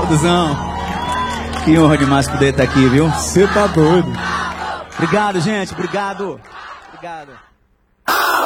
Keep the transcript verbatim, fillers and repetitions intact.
Alduzão, que honra demais poder estar aqui, viu? Você tá doido. Obrigado, gente, obrigado. Obrigado.